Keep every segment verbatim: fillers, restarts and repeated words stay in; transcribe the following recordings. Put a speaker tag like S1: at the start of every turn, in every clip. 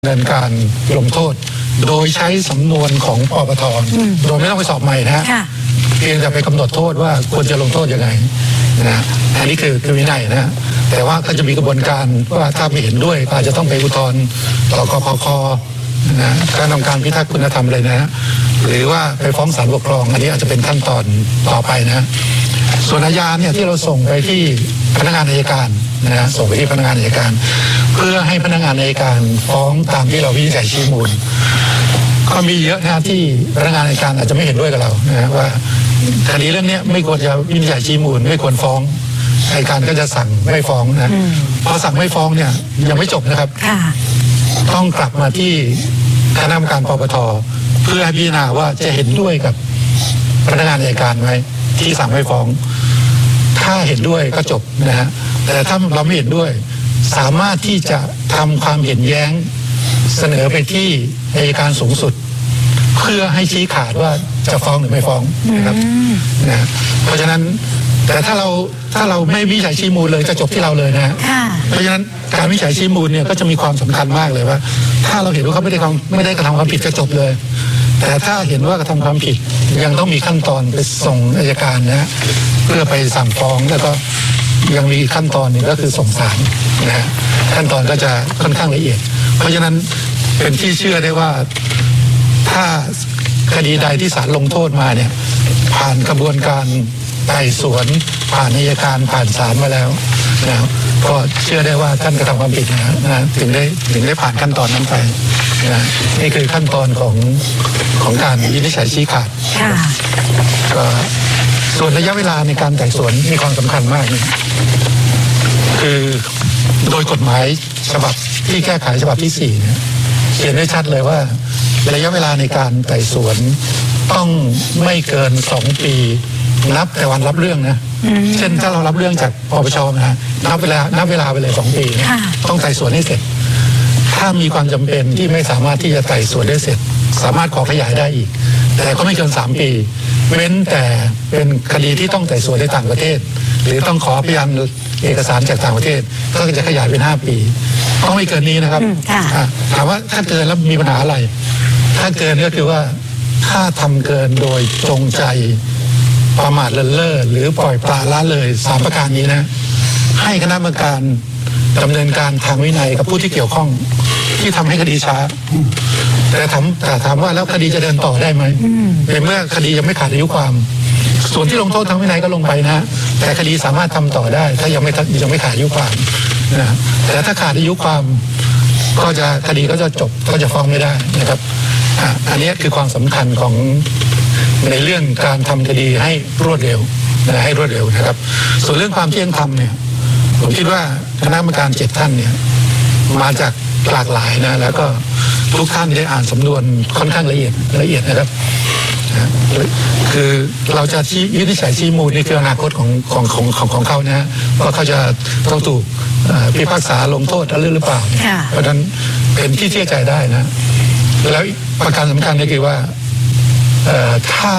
S1: ดำเนินการลงโทษโดยใช้สำนวนของปปท.โดยไม่ต้องไปสอบใหม่นะฮะเพียงแต่ไปกำหนดโทษว่าควรจะลงโทษยังไงนะอันนี้คือคือวินัยนะแต่ว่าก็จะมีกระบวนการว่าถ้าไม่เห็นด้วยอาจจะต้องไปอุทธรณ์ต่อกพค.นะการทำการพิทักษ์คุณธรรมเลยนะหรือว่าไปฟ้องศาลปกครองอันนี้อาจจะเป็นขั้นตอนต่อไปนะส่วนอาญาเนี่ยที่เราส่งไปที่พนักงานอัยการนะฮะส่งไปที่พนักงานอัยการเพื่อให้พนักงานอัยการฟ้องตามที่เราวินิจฉัยชี้มูลก็มีเยอะนะที่พนักงานอัยการอาจจะไม่เห็นด้วยกับเรานะว่าคดีเรื่องนี้ไม่ควรจะวินิจฉัยชี้มูลไม่ควรฟ้องอัยการก็จะสั่งไม่ฟ้องนะพอสั่งไม่ฟ้องเนี่ยยังไม่จบนะครับต้องกลับมาที่คณะกรรมการปปท.เพื่อพิจารณาว่าจะเห็นด้วยกับพนักงานอัยการไหมที่สั่งไม่ฟ้องถ้าเห็นด้วยก็จบนะฮะแต่ถ้าเราไม่เห็นด้วยสามารถที่จะทำความเห็นแย้งเสนอไปที่อัยการสูงสุดเพื่อให้ชี้ขาดว่าจะฟ้องหรือไม่ฟ้องนะครับนะเพราะฉะนั้นแต่ถ้าเราถ้าเราไม่วินิจฉัยชี้มูลเลยจะจบที่เราเลยนะฮะเพราะฉะนั้นการวินิจฉัยชี้มูลเนี่ยก็จะมีความสำคัญมากเลยว่าถ้าเราเห็นว่าเขาไม่ได้ทำไม่ได้กระทำความผิดจะจบเลยแต่ถ้าเห็นว่ากระทำความผิดยังต้องมีขั้นตอนไปส่งอัยการนะฮะเพื่อไปสั่งฟ้องแล้วก็ยังมีขั้นตอนหนึ่งก็คือส่งศาลนะฮะขั้นตอนก็จะค่อนข้างละเอียดเพราะฉะนั้นเป็นที่เชื่อได้ว่าถ้าคดีใดที่ศาลลงโทษมาเนี่ยผ่านกระบวนการไต่สวนผ่านอัยการผ่านศาลมาแล้วนะก็เชื่อได้ว่าท่านกระทำความผิดนะนะถึงได้ถึงได้ผ่านขั้นตอนนั้นไปนะนี่คือขั้นตอนของของการวินิจฉัยชี้ขาดก็ส่วนระยะเวลาในการไต่สวนมีความสำคัญมากนะคือโดยกฎหมายฉบับที่แก้ไขฉบับที่สี่เนี่ยเขียนไว้ชัดเลยว่าระยะเวลาในการไต่สวนต้องไม่เกินสองปีนับแต่วันรับเรื่องนะเช่นถ้าเรารับเรื่องจากปปช.นะฮะนับเวลานับเวลาไปเลยสองปีต้องไต่สวนให้เสร็จถ้ามีความจำเป็นที่ไม่สามารถที่จะไต่สวนได้เสร็จสามารถขอขยายได้อีกแต่ก็ไม่เกินสามปีเว้นแต่เป็นคดีที่ต้องไต่สวนในต่างประเทศหรือต้องขอพยานเอกสารจากต่างประเทศก็จะขยายเป็นห้าปีต้องไม่เกินนี้นะครับถามว่าถ้าเกินแล้วมีปัญหาอะไรถ้าเกินก็คือว่าถ้าทำเกินโดยจงใจประมาทเลินเล่อหรือปล่อยปละละเลยสามประการนี้นะให้คณะกรรมการดำเนินการทางวินัยกับผู้ที่เกี่ยวข้องที่ทำให้คดีช้าแต่ถามแต่ถามว่าแล้วคดีจะเดินต่อได้ไหมในเมื่อคดียังไม่ขาดอายุความส่วนที่ลงโทษทางวินัยก็ลงไปนะแต่คดีสามารถทำต่อได้ถ้ายังไม่ยังไม่ขาดอายุความนะแต่ถ้าขาดอายุความก็จะคดีก็จะจบก็จะฟ้องไม่ได้นะครับอันนี้คือความสำคัญของในเรื่องการทำคดีให้รวดเร็วนะให้รวดเร็วนะครับส่วนเรื่องความเที่ยงธรรมเนี่ยผมคิดว่าคณะกรรมการเจ็ดท่านเนี่ยมาจากหลากหลายนะแล้วก็ทุกท่านได้อ่านสำนวนค่อนข้างละเอียดละเอียดนะครับคือเราจะชี้วินิจฉัยชี้มูลนี่คืออนาคตของของของของของเขานะฮะว่าเขาจะต้องถูกพิพากษาลงโทษอะไรหรือเปล่าเพราะฉะนั้นเป็นที่เชื่อใจได้นะแล้วประการสำคัญก็คือว่าถ้า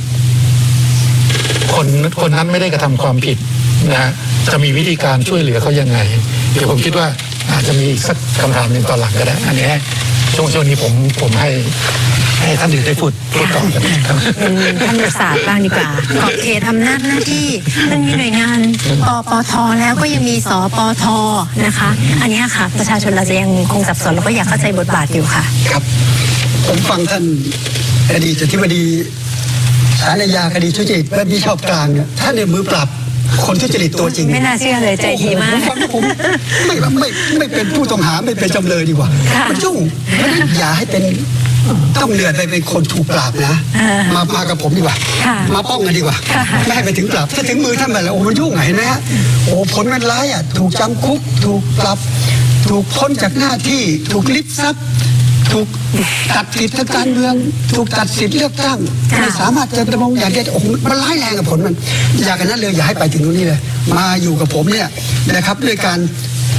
S1: คนคนนั้นไม่ได้กระทำความผิดนะจะมีวิธีการช่วยเหลือเขายังไงเดี๋ยวผมคิดว่าอาจจะมีสักคำถามหนึ่งตอนหลังก็ได้อันนี้ช่วงช่วงนี้ผมผมให้ให้ท่านอื่นได้พูดพูดต่อกันครับ
S2: ท่านประสาทบ้างดีกว่าขอบเขตอำนาจหน้าที่มันมีหน่วยงานปปท.แล้วก็ยังมีสปท.นะคะอันนี้ค่ะประชาชนเราจะยังคงสับสนแล้วก็อยากเข้าใจบทบาทอยู่ค่ะ
S3: ครับผมฟังท่านอดีตอธิบดีศาลอาญาคดีทุจริตและมิชอบกลางเนี่ยท่านในมือปรับคนทุจริตตัวจริง
S2: ไม่น่าเชื่อเลยใจดีมาก
S3: ผมไม่ไม่ไม่เป็นผู้ต้องหาไม่เป็นจำเลยดีกว่ามันยุ่งอย่าให้เป็นต้องเลือนไปเป็นคนถูกปราบนะมามากับผมดีกว่ามาป้องกันดีกว่าไม่ให้ไปถึงปราบถ้าถึงมือท่านไปแล้วโอ้มันยุ่งเห็นไหมฮะโอ้ผลมันร้ายอ่ะถูกจำคุกถูกปรับถูกพ้นจากหน้าที่ถูกลิบทรัพย์ถูกตัดสิทธิ์ทางการเมืองถูกตัดสิทธิ์เลือกตั้งไม่สามารถจะดำรงอย่างเดียวโอ้มันร้ายแรงกับผลมันอยากกันนั้นเลยอย่าให้ไปถึงตรงนี้เลยมาอยู่กับผมเนี่ยนะครับด้วยการ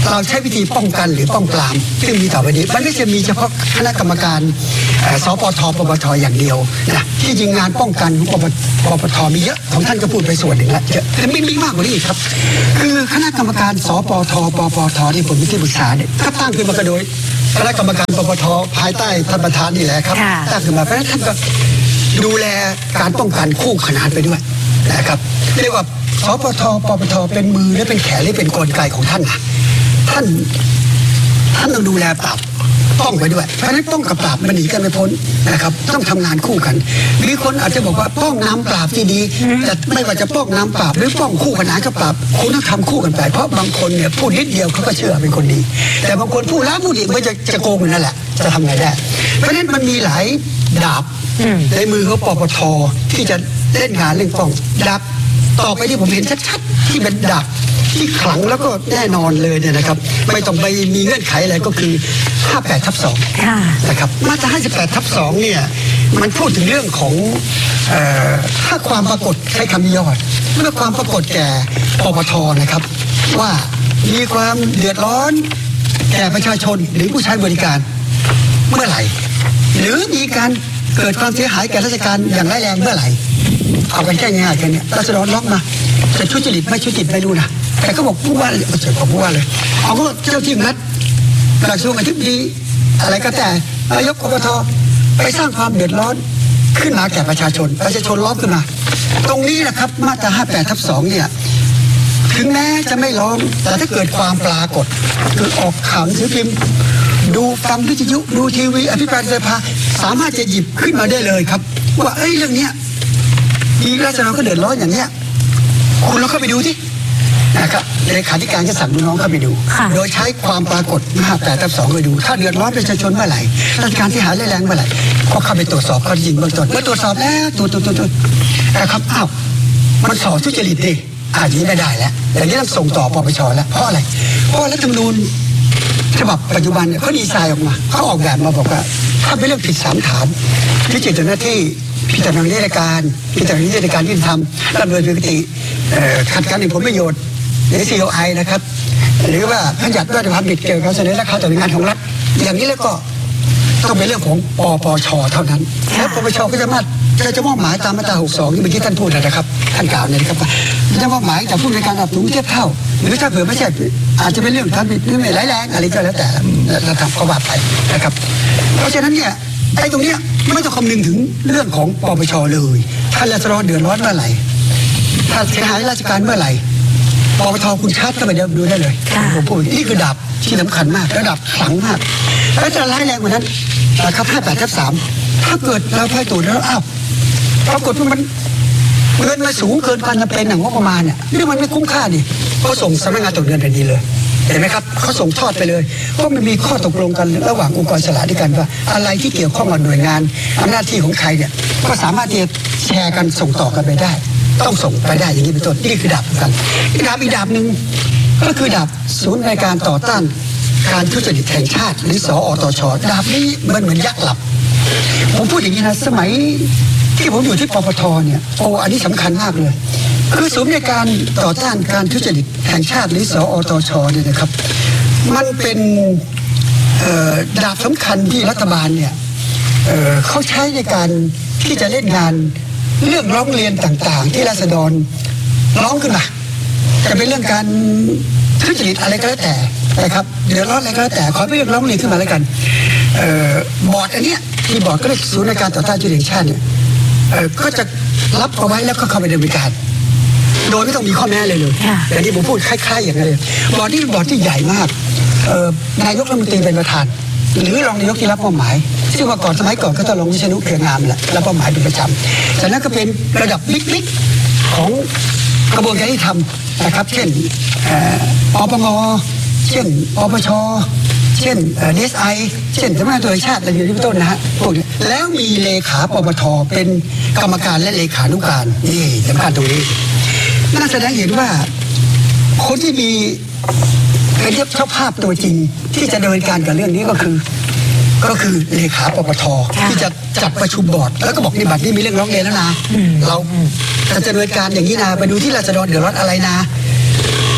S3: เราใช้วิธีป้องกันหรือป้องปรามซึ่งมีต่อไปนี้มันไม่ใช่มีเฉพาะคณะกรรมการสปทปปทอย่างเดียวนะที่จริงงานป้องกันของปปทมีเยอะของท่านก็พูดไปส่วนหนึ่งแล้วแต่ไม่มีมากกว่านี้อีกครับคือคณะกรรมการสปทปปทที่ผมเป็นที่ปรึกษาเนี่ยก็ตั้งขึ้นมาโดยคณะกรรมการปปทภายใต้ท่านประธานนี่แหละครับตั้งขึ้นมาเพราะฉะนั้นท่านก็ดูแลการป้องกันคู่ขนานไปด้วยนะครับเรียกว่าสปทปปทเป็นมือและเป็นแขนและเป็นกลไกของท่านนะท่านท่านต้องดูแลปราบป้องไปด้วยเพราะฉะนั้นป้องกับปราบมันหนีกันไม่พ้นนะครับต้องทำงานคู่กันมีคนอาจจะบอกว่าป้องน้ำปราบที่ดีแต่ไม่ว่าจะป้องน้ำปราบหรือป้องคู่ขนานกับปราบคุณต้องทำคู่กันไปเพราะบางคนเนี่ยพูดนิดเดียวเขาก็เชื่อเป็นคนดีแต่บางคนพูดแล้วพูดอีกมันจะจะโกงอยู่นั่นแหละจะทำไงได้เพราะฉะนั้นมันมีหลายดาบในมือของปปทที่จะเล่นงานเรื่องป้องดาบต่อไปที่ผมเห็นชัดๆที่เป็นดาบที่ขลังแล้วก็แน่นอนเลยเนี่ยนะครับไม่ต้องไปมีเงื่อนไขอะไรก็คือห้าแปดทับสองนะครับมาตราห้าสิบแปดทับสองเนี่ยมันพูดถึงเรื่องของถ้าความปรากฏใช้คำย่อเมื่อความปรากฏแก่ปปทนะครับว่ามีความเดือดร้อนแก่ประชาชนหรือผู้ใช้บริการเมื่อไหร่หรือมีการเกิดความเสียหายแก่ราชการอย่างร้ายแรงเมื่อไหร่เอากันแค่ง่ายๆกันเนี่ยราษฎรล็อกมาจะทุจริตไม่ทุจริตไม่รู้นะแต่ก็บอกผู้ว่าเลยเฉยๆผู้ว่าเลยเอาก็เจ้าที่รัฐกระทรวงอธิบดีอะไรก็แต่นายกกปทไปสร้างความเดือดร้อนขึ้นมาแก่ประชาชนประชาชนร้องขึ้นมาตรงนี้แหละครับมาตราห้าแปดทับสองเนี่ยถึงแม้จะไม่ร้องแต่ถ้าเกิดความปรากฏคือออกข่าวหนังสือพิมพ์ดูฟังวิทยุดูทีวีอภิปรายในสภาสามารถจะหยิบขึ้นมาได้เลยครับว่าเอ้ยเรื่องเนี้ยมีราษฎรก็เดือดร้อนอย่างเนี้ยคุณเราเข้าไปดูที่นะครับเลขาธิการจะสั่งน้องเข้าไปดูโดยใช้ความปรากฏห้าแปดทับสองไปดูถ้าเดือดร้อนประชาชนเมื่อไหร่ราชการที่หายแรงเมื่อไหร่ก็เข้าไปตรวจสอบข้อจริงเบื้องต้นเมื่อตรวจสอบแล้วตรวจตรวจตรวจนะครับอ้าวมันสอบทุจริตดิอาจจะไม่ได้แล้วอย่างนี้ต้องส่งต่อปปชแล้วเพราะอะไรเพราะรัฐธรรมนูญฉบับปัจจุบันเนี่ยเขาดีไซน์ออกมาเขาออกแบบมาบอกว่าถ้าเป็นเรื่องผิดสามฐานที่จิตหน้าที่พิจารณาในรายการพิจารณาในรายการยื่นทำดำเนินปกติขัดการผลประโยชน์หรือ ซี โอ ไอ นะครับหรือว่าพยัญชนะด้วยความผิดเกี่ยวกับเสนอราคาต่อหน่วยงานของรัฐอย่างนี้แล้วก็ต้องเป็นเรื่องของปปชเท่านั้นแล้วปปชก็จะมาจะจะมอบหมายตามมาตราหกสิบสองที่เมื่อกี้ท่านพูดนะครับท่านกล่าวเนี่ยนะครับจะมอบหมายจากผู้ในการรับถุงเทียบเท่าหรือถ้าเผื่อไม่ใช่อาจจะเป็นเรื่องการผิดหรือไม่ร้ายแรงอะไรก็แล้วแต่เราทำก็ว่าไปนะครับเพราะฉะนั้นเนี่ยไอ้ตรงเนี้ยไม่ต้องคำนึงถึงเรื่องของปปชเลยถ้าราษฎรเดือดร้อนเมื่อไหร่ถ้าเสียหายราชการเมื่อไหร่ปปชคุณชาร์จเข้าไปดูได้เลยผมพูดนี่คือดาบที่สำคัญมากระดับขลังมากแล้วจะร้ายแรงกว่านั้นนะครับห้าแปดทับสามถ้าเกิดเราไปตรวจแล้วอ้าวปรากฏว่ามันเงินมาสูงเกินความจำเป็นอย่างงบประมาณเนี่ยนี่มันไม่คุ้มค่าดิเขาส่งสำนักงานตรวจเงินแผ่นดินเลยเห็นไหมครับเขาส่งทอดไปเลยเพราะมันมีข้อตกลงกันระหว่างองค์กรสลากด้วยกันว่าอะไรที่เกี่ยวข้องกับหน่วยงานอำนาจที่ของใครเนี่ยก็สามารถที่จะแชร์กันส่งต่อกันไปได้ต้องส่งไปได้อย่างนี้เป็นต้นนี่คือดาบกันอีกดาบอีกดาบหนึ่งก็คือดาบศูนย์ในการต่อต้านการทุจริตแห่งชาติหรือสอตช.ดาบนี้มันเหมือนยักษ์หลับผมพูดอย่างนี้นะสมัยที่ผมอยู่ที่ปปทเนี่ยโอ้อันนี้สำคัญมากเลยคือศูนย์ในการต่อต้านการทุจริตแห่งชาติหรือสอตช.เนี่ยนะครับมันเป็นดาบสำคัญที่รัฐบาลเนี่ย เ, เขาใช้ในการที่จะเล่นงานเรื่องร้องเรียนต่างๆที่ราษฎรร้องขึ้นมาจะเป็นเรื่องการทุจริตอะไรก็แล้วแต่นะครับเดือดร้อนอะไรก็แล้วแต่ขอเป็นเรื่องร้องเรียนขึ้นมาแล้วกันบอร์ดอันเนี้ยที่บอร์ดก็เรียกศูนย์ในการต่อต้านทุจริตแห่งชาติเนี่ยก็จะรับเอาไว้แล้วก็เข้าไปดำเนินการโดยไม่ต้องมีข้อแม้เลยเลยอย่างที่ผมพูดคล้ายๆอย่างนั้นเลยบอร์ดนี้เป็นบอร์ดที่ใหญ่มากนายกรัฐมนตรีเป็นประธานหรือรองนายกที่รับมอบหมายซึ่งว่าก่อนสมัยก่อนก็ต้องลงวิษณุเครืองามแหละรับมอบหมายเป็นประจำจากนั้นก็เป็นระดับบิ๊กๆของกระบวนการที่ทำนะครับเช่นปปงเช่นปปชเช่นดี เอส ไอ เช่นสำนักงานตำรวจแห่งชาติอะไรอย่างนี้เป็นต้นนะฮะพวกนี้แล้วมีเลขาปปทเป็นกรรมการและเลขานุการนี่สำคัญตรงนี้น่าแสดงเห็นว่าคนที่มีเป็นเจ้าภาพตัวจริงที่จะดำเนินการกับเรื่องนี้ก็คือก็คือเลขาปปทที่จะจัดประชุมบอร์ดแล้วก็บอกในบัตรนี้มีเรื่องร้องเรียนแล้วนะเราจะดำเนินการอย่างนี้นะไปดูที่ราษฎรเดือดร้อนอะไรนะ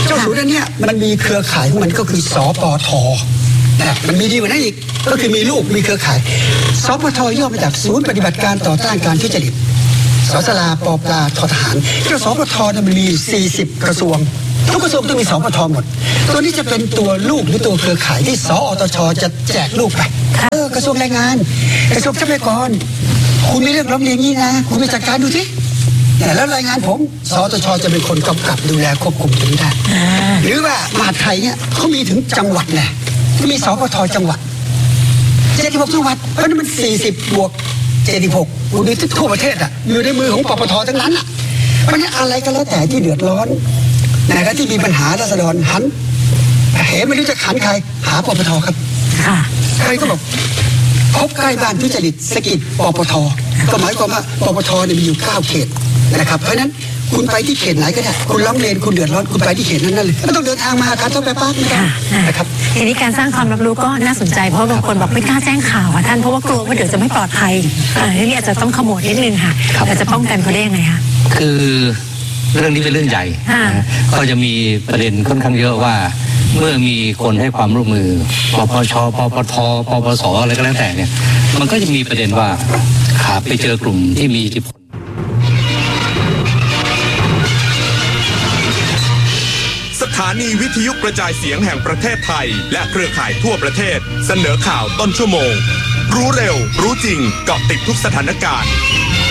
S3: เจ้าศูนย์อันเนี้ยมันมีเครือข่ายของมันก็คือสปทนะมันมีดีกว่านั้นอีกก็คือมีลูกมีเครือข่ายสปทย่อมาจากศูนย์ปฏิบัติการต่อต้านการทุจริตสสลาปปลาททหารที่สปทเนี่ยมันมีสี่สิบกระทรวงทุกกระทรวงต้องมีสปทหมดตัวนี้จะเป็นตัวลูกหรือตัวเครือข่ายที่สอตชจะแจกลูกไปเออกระทรวงแรงงานกระทรวงทรัพยากรคุณมีเรื่องร้องเรียนนี้นะคุณไปจัดการดูสิแล้วรายงานผมสตชจะเป็นคนกำกับดูแลควบคุมตรงนี้ได้หรือว่ามหาดไทยเนี่ยเขามีถึงจังหวัดแหละมีสปทจังหวัดเจ็ดสิบหกจังหวัดเพราะนั้นมันสี่สิบบวกเจ็ดสิบหกอยู่ในทั่วประเทศอ่ะอยู่ในมือของปปททั้งนั้นอ่ะเพราะนั้นอะไรก็แล้วแต่ที่เดือดร้อนนะครับที่มีปัญหาราษฎรหันเหไม่รู้จะขันใครหาปปทครับใครก็บอกพบใกล้บ้านทุจริตสกิดปปทก็หมายความว่าปปทเนี่ยมีอยู่เก้าเขตนะครับเพราะฉะนั้นคุณไปที่เขตไหนก็ได้คุณร้องเรียนคุณเดือดร้อนคุณไปที่เขตนั้นนั่นเลยไม่ต้องเดินทางมาการต้องไปปั๊บนะครับ
S2: ทีนี้การสร้างความรับรู้ก็น่าสนใจเพราะบางคนบอกไม่กล้าแจ้งข่าวค่ะท่านเพราะว่ากลัวว่าเดี๋ยวจะไม่ปลอดภัยนี่อาจจะต้องขโมยนิดนึงค่ะแต่จะป้องกันเขาได้ยังไงคะ
S4: คือเรื่องนี้เป็นเรื่องใหญ่ก็จะมีประเด็นค่อนข้างเยอะว่าเมื่อมีคนให้ความร่วมมือปปชปปทปปสอะไรก็แล้วแต่เนี่ยมันก็จะมีประเด็นว่าขาไปเจอกลุ่มที่มีอิทธิพล
S5: สถานีวิทยุกระจายเสียงแห่งประเทศไทยและเครือข่ายทั่วประเทศเสนอข่าวต้นชั่วโมงรู้เร็วรู้จริงเกาะติดทุกสถานการณ์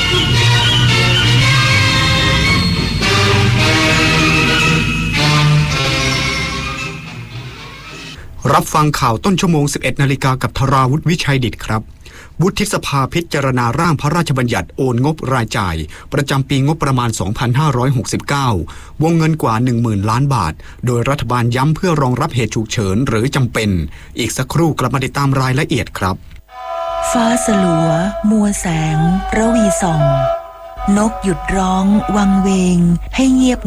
S6: รับฟังข่าวต้นชั่วโมง สิบเอ็ดนาฬิกากับธราวุฒิวิชัยดิษฐ์ครับวุฒิสภาพิจารณาร่างพระราชบัญญัติโอนงบรายจ่ายประจำปีงบประมาณ สองพันห้าร้อยหกสิบเก้า วงเงินกว่า หนึ่งหมื่น ล้านบาทโดยรัฐบาลย้ำเพื่อรองรับเหตุฉุกเฉินหรือจำเป็นอีกสักครู่กลับมาติดตามรายละเอียดครับ
S7: ฟ้าสลัวมัวแสงระวีส่องนกหยุดร้องวังเวงให้เงียบ